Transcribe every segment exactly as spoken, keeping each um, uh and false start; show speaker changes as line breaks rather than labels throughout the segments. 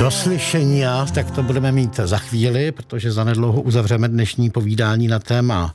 do slyšení, tak to budeme mít za chvíli, protože zanedlouho uzavřeme dnešní povídání na téma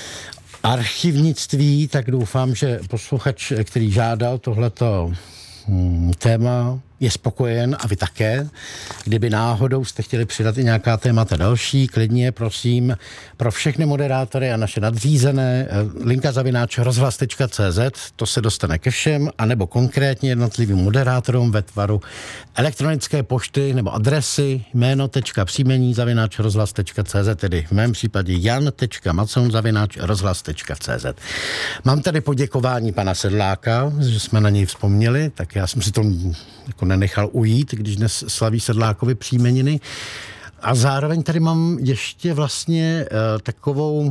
archivnictví, tak doufám, že posluchač, který žádal tohleto hmm, téma, je spokojen a vy také. Kdyby náhodou jste chtěli přidat i nějaká témata další, klidně, prosím, pro všechny moderátory a naše nadřízené, linka zavináč rozhlas tečka cé zet, to se dostane ke všem, anebo konkrétně jednotlivým moderátorům ve tvaru elektronické pošty nebo adresy jméno.příjmení zavináč rozhlas tečka cé zet, tedy v mém případě jan.macon zavináč rozhlas tečka cé zet. Mám tady poděkování pana Sedláka, že jsme na něj vzpomněli, tak já jsem si to jako nenechal ujít, když dnes slaví Sedlákovi příjmeniny. A zároveň tady mám ještě vlastně uh, takovou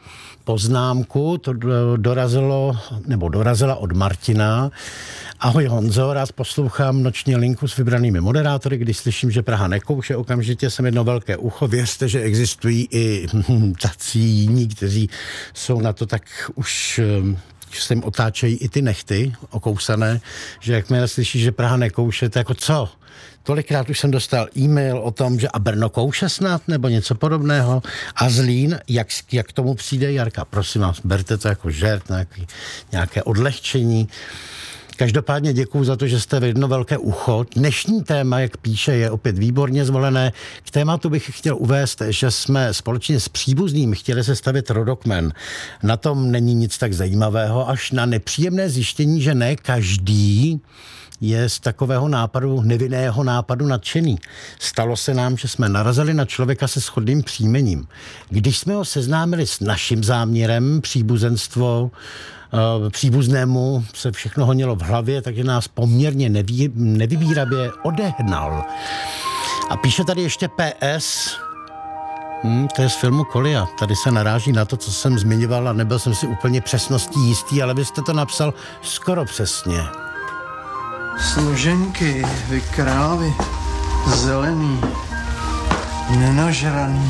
poznámku, to dorazilo, nebo dorazila od Martina. Ahoj Honzo, rád poslouchám noční linku s vybranými moderátory, když slyším, že Praha nekouše, okamžitě jsem jedno velké ucho. Věřte, že existují i tací jiní, kteří jsou na to tak už... že se jim otáčejí i ty nechty okousané, že jakmile slyší, že Praha nekouše, to jako co? Tolikrát už jsem dostal e-mail o tom, že a Brno kouše snad, nebo něco podobného. A Zlín, jak, jak k tomu přijde Jarka? Prosím vás, berte to jako žert, nějaký, nějaké odlehčení. Každopádně děkuju za to, že jste v jedno velké ucho. Dnešní téma, jak píše, je opět výborně zvolené. K tématu bych chtěl uvést, že jsme společně s příbuzným chtěli sestavit rodokmen. Na tom není nic tak zajímavého, až na nepříjemné zjištění, že ne každý je z takového nápadu, nevinného nápadu nadšený. Stalo se nám, že jsme narazili na člověka se shodným příjmením. Když jsme ho seznámili s naším záměrem, příbuzenstvo, příbuznému se všechno honilo v hlavě, takže nás poměrně nevý, nevybíravě odehnal. A píše tady ještě P S, hmm, to je z filmu Kolia. Tady se naráží na to, co jsem zmiňoval a nebyl jsem si úplně přesností jistý, ale vy jste to napsal skoro přesně.
Služenky, vy krávy, zelený, nenažraný.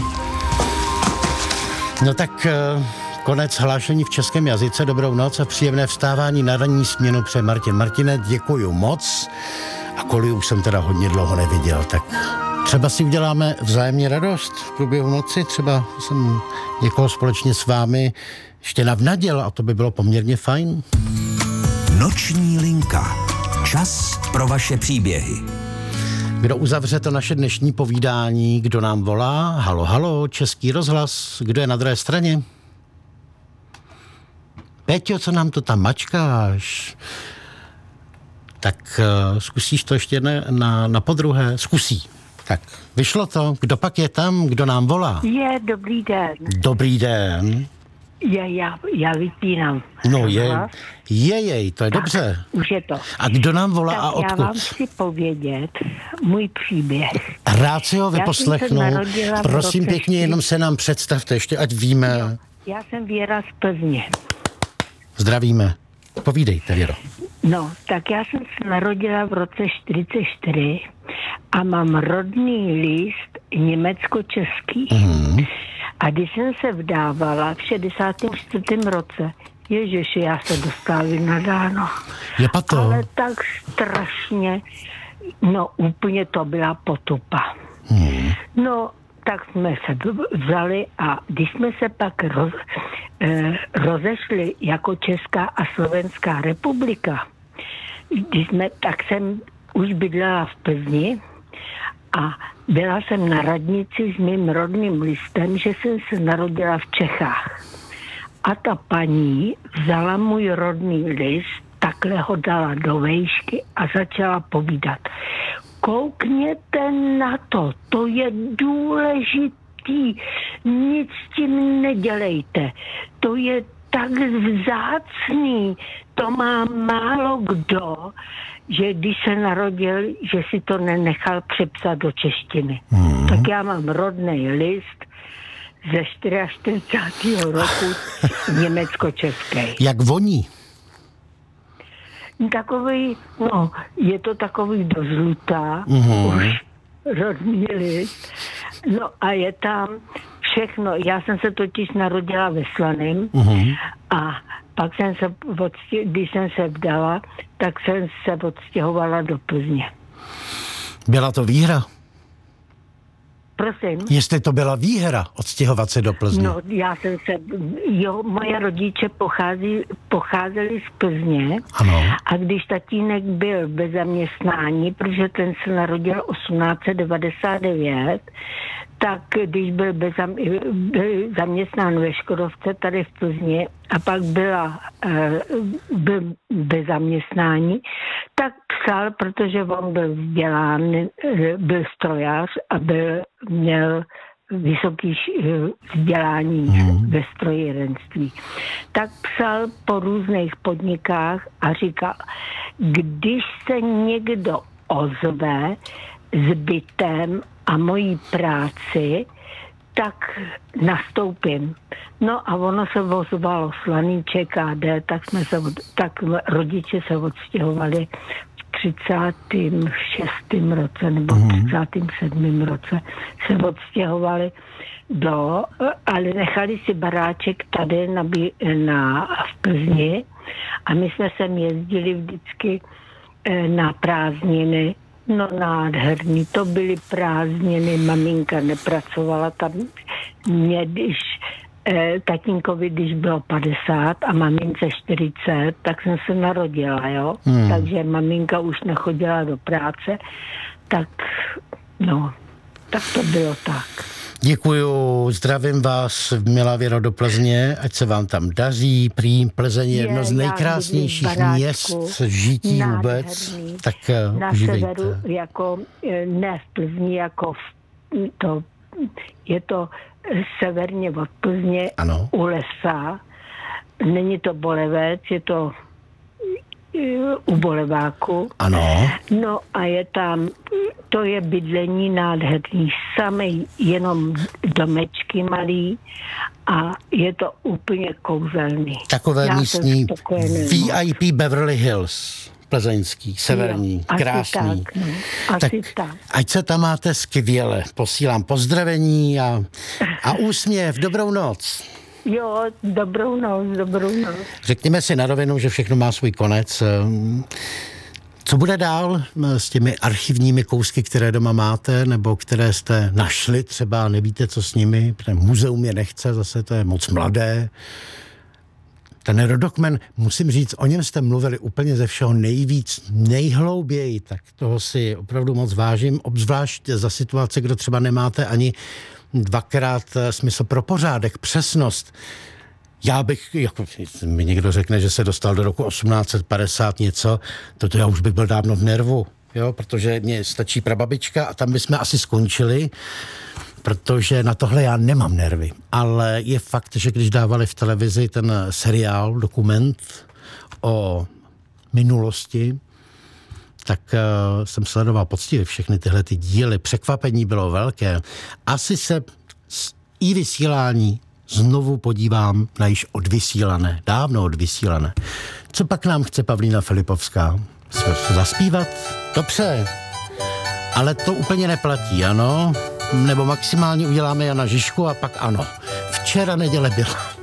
No tak... Konec hlášení v českém jazyce. Dobrou noc a příjemné vstávání na ranní směnu přeje Martin. Martine, děkuju moc. A Koliu už jsem teda hodně dlouho neviděl, tak třeba si uděláme vzájemně radost v průběhu noci. Třeba jsem někoho společně s vámi ještě navnaděl a to by bylo poměrně fajn.
Noční linka. Čas pro vaše příběhy.
Kdo uzavře to naše dnešní povídání? Kdo nám volá? Halo, halo, Český rozhlas. Kdo je na druhé straně? Péťo, co nám to tam mačkáš? Tak uh, zkusíš to ještě ne, na, na podruhé? Zkusí. Tak, vyšlo to. Kdo pak je tam? Kdo nám volá?
Je, dobrý den.
Dobrý den.
Je, já, já vypínám.
No je, je jej, to je tak, dobře.
Už je to.
A kdo nám volá
tak
a odkud?
Já vám chci povědět můj příběh.
Rád si ho vyposlechnu. Prosím pěkně, jenom se nám představte, ještě ať víme.
Jo, já jsem Věra z Plzně.
Zdravíme. Povídejte, Věro.
No, tak já jsem se narodila v roce čtyřicet čtyři a mám rodný list německo-český. Mm-hmm. A když jsem se vdávala v šedesátém čtvrtém roce, ježiši, já se dostala nadáno.
Je pato.
Ale tak strašně, no úplně to byla potupa. Mm. No, tak jsme se vzali a když jsme se pak roz, eh, rozešli jako Česká a Slovenská republika, když jsme, tak jsem už bydlela v Plzni a byla jsem na radnici s mým rodným listem, že jsem se narodila v Čechách. A ta paní vzala můj rodný list, takhle ho dala do vejšky a začala povídat. Koukněte na to, to je důležitý, nic s tím nedělejte, to je tak vzácný, to má málo kdo, že když se narodil, že si to nenechal přepsat do češtiny. Hmm. Tak já mám rodný list ze čtyřicátého čtvrtého roku německo-český.
Jak voní?
Takový, no, je to takový dozlutá, mm-hmm. už rodný list. No a je tam všechno. Já jsem se totiž narodila ve Slaném mm-hmm. a pak jsem se, odstěh, když jsem se vdala, tak jsem se odstěhovala do Plzně.
Byla to výhra?
Prosím.
Jestli to byla výhra odstěhovat se do Plzně.
No, já jsem se, jo, moje rodiče pochází, pocházeli z Plzně.
Ano.
A když tatínek byl bez zaměstnání, protože ten se narodil osmnáct set devadesát devět, tak když byl, bez, byl zaměstnán ve Škodovce tady v Plzni a pak byla, byl bez zaměstnání, tak psal, protože on byl vzdělán, byl strojař a byl, měl vysoký vzdělání hmm. ve strojírenství. Tak psal po různých podnikách a říkal, když se někdo ozve s bytem a mojí práci, tak nastoupím. No a ono se ozvalo Slaný K D, tak jsme se, tak rodiče se odstěhovali v třicátém šestém roce nebo v třicátém sedmém roce se odstěhovali do, ale nechali si baráček tady na, na, v Plzni a my jsme sem jezdili vždycky na prázdniny. No nádherný, to byly prázdniny, maminka nepracovala tam. Mě, když eh, tatínkovi, když bylo padesát a mamince čtyřicet, tak jsem se narodila, jo. Hmm. Takže maminka už nechodila do práce, tak no, tak to bylo tak.
Děkuju, zdravím vás, milá Věro, do Plzně, ať se vám tam daří, prý Plzeň je jedno z nejkrásnějších měst žití vůbec, tak
na
užívejte.
Severu, jako ne v Plzni, jako v, to, je to severně od Plzně, ano. U lesa, není to Bolevec, je to u Boleváku.
Ano.
No a je tam, to je bydlení nádherný, samej jenom domečky malý a je to úplně kouzelný.
Takové Já místní V I P Beverly Hills, plzeňský, severní, jo, krásný.
Tak, no, asi tak, tak.
Ať se tam máte skvěle. Posílám pozdravení a, a úsměv. Dobrou noc.
Jo, dobrou noc, dobrou noc.
Řekněme si na rovinu, že všechno má svůj konec. Co bude dál s těmi archivními kousky, které doma máte, nebo které jste našli třeba, nevíte, co s nimi, protože muzeum je nechce, zase to je moc mladé. Ten rodokmen, musím říct, o něm jste mluvili úplně ze všeho nejvíc, nejhlouběji, tak toho si opravdu moc vážím, obzvlášť za situace, kdo třeba nemáte ani dvakrát smysl pro pořádek, přesnost. Já bych, jako mi někdo řekne, že se dostal do roku osmnáct set padesát něco, toto já už bych byl dávno v nervu, jo, protože mně stačí prababička a tam bychom asi skončili, protože na tohle já nemám nervy. Ale je fakt, že když dávali v televizi ten seriál, dokument o minulosti, tak uh, jsem sledoval poctivě všechny tyhle ty díly. Překvapení bylo velké. Asi se i vysílání znovu podívám na již odvysílané, dávno odvysílané. Co pak nám chce Pavlína Filipovská? Zaspívat? Dobře. Ale to úplně neplatí, ano? Nebo maximálně uděláme Jana Žižku a pak ano. Včera neděle byla.